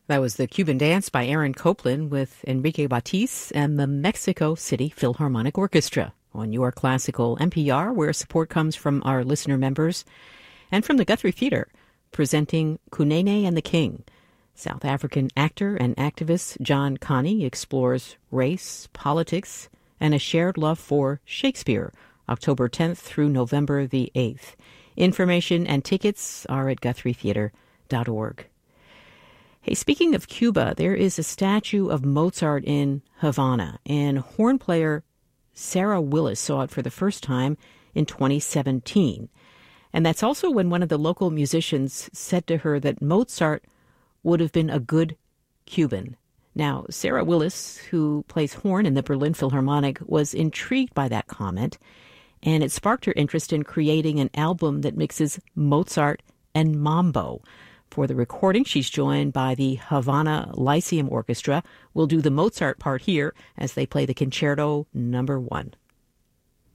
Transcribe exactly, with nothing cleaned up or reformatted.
That was the Cuban Dance by Aaron Copland with Enrique Batiz and the Mexico City Philharmonic Orchestra on Your Classical N P R, where support comes from our listener members and from the Guthrie Theater, presenting Kunene and the King. South African actor and activist John Kani explores race, politics, and a shared love for Shakespeare, October tenth through November the eighth. Information and tickets are at guthrie theater dot org. Hey, speaking of Cuba, there is a statue of Mozart in Havana, and horn player Sarah Willis saw it for the first time in twenty seventeen. And that's also when one of the local musicians said to her that Mozart would have been a good Cuban. Now, Sarah Willis, who plays horn in the Berlin Philharmonic, was intrigued by that comment, and it sparked her interest in creating an album that mixes Mozart and mambo. For the recording, she's joined by the Havana Lyceum Orchestra. We'll do the Mozart part here as they play the Concerto Number One.